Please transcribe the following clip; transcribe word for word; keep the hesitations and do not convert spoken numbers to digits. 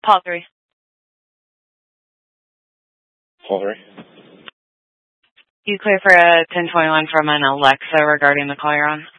Paul three. Paul three. You clear for a ten twenty-one from an Alexa regarding the call you're on?